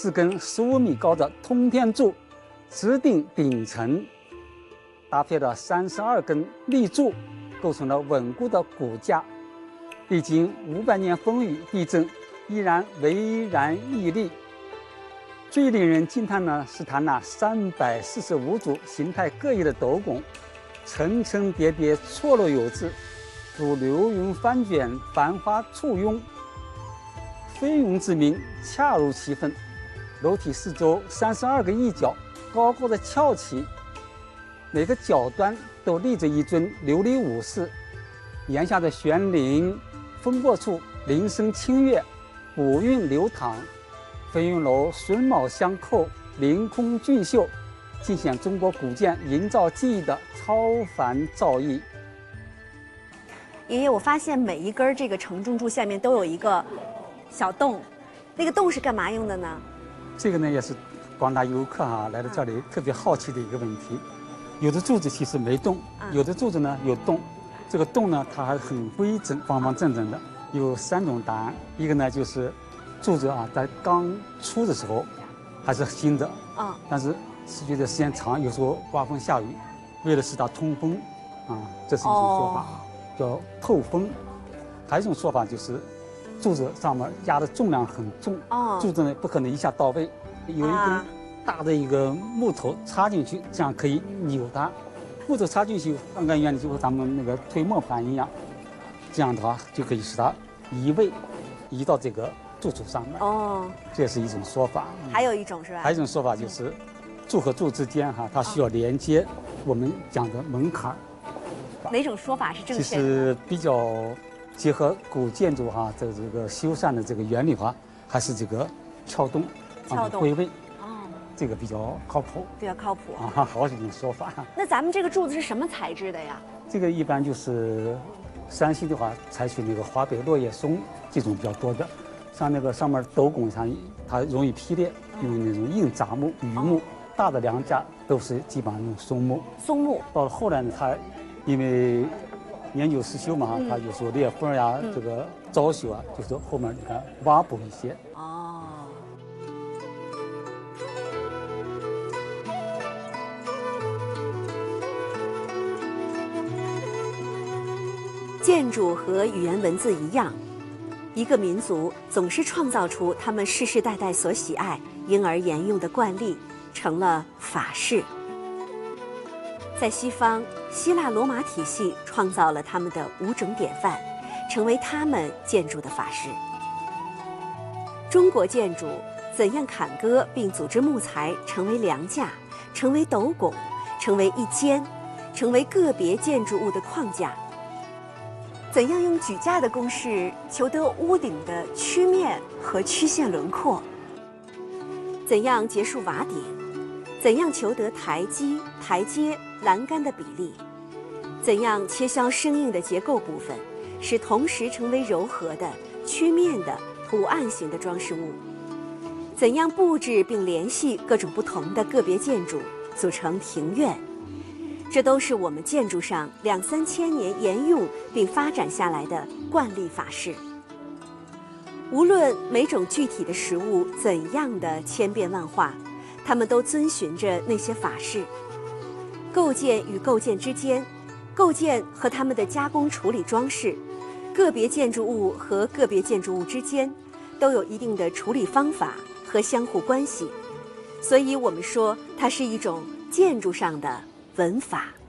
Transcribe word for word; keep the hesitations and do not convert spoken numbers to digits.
四根十五米高的通天柱直顶顶层，搭配了三十二根立柱，构成了稳固的骨架。历经五百年风雨地震，依然巍然屹立。最令人惊叹的是它那三百四十五组形态各异的斗拱，层层叠叠，错落有致，如流云翻卷，繁花簇拥。飞云之名恰如其分。楼体四周三十二个翼角高高的翘起，每个角端都立着一尊琉璃武士，檐下的悬铃风过处铃声清越，古韵流淌。飞云楼榫卯相扣，凌空俊秀，尽显中国古建营造技艺的超凡造诣。 爷爷，我发现每一根这个承重柱下面都有一个小洞，那个洞是干嘛用的呢？ 这个呢也是广大游客啊来到这里特别好奇的一个问题。有的柱子其实没洞，有的柱子呢有洞。这个洞呢它还很规整，方方正正的。有三种答案，一个呢就是柱子啊在刚出的时候还是新的，啊，但是持续的时间长，有时候刮风下雨，为了使它通风，啊，这是一种说法，哦、叫透风。还有一种说法就是。柱子上面压的重量很重，哦、柱子呢不可能一下到位，有一根大的一个木头插进去，这样可以扭它。木头插进去，按照原理就和咱们那个推磨盘一样，这样的话就可以使它移位，移到这个柱础上面。哦，这是一种说法。 还有一种是吧？ 还有一种说法就是，柱和柱之间哈，它需要连接我们讲的门槛。 哪种说法是正确的？ 其实比较。结合古建筑哈、啊，这个这个修缮的这个原理的话，还是这个撬洞， 撬洞归位，哦，这个比较靠谱， 比较靠谱啊，好几种说法。 那咱们这个柱子是什么材质的呀？ 这个一般就是山西的话，采取那个华北落叶松这种比较多的，像那个上面斗拱上它容易劈裂，用那种硬杂木、榆木，哦、大的梁架都是基本上用松木。 松木到了后来呢，它因为年久失修嘛，嗯、它有时候裂缝呀，嗯、这个招朽啊，就是后面你看挖补一些。哦。 建筑和语言文字一样，一个民族总是创造出他们世世代代所喜爱、因而沿用的惯例，成了法式。在西方，希腊罗马体系创造了他们的五种典范，成为他们建筑的法式。中国建筑怎样砍割并组织木材成为梁架，成为斗拱，成为一间，成为个别建筑物的框架？怎样用举架的公式求得屋顶的曲面和曲线轮廓？怎样结束瓦顶？怎样求得台基、台阶、栏杆的比例？怎样切削生硬的结构部分，使同时成为柔和的、曲面的、图案型的装饰物？怎样布置并联系各种不同的个别建筑，组成庭院？这都是我们建筑上两三千年沿用并发展下来的惯例法式。无论每种具体的实物怎样的千变万化，他们都遵循着那些法式。构件与构件之间，构件和它们的加工处理装饰，个别建筑物和个别建筑物之间，都有一定的处理方法和相互关系。所以我们说它是一种建筑上的文法。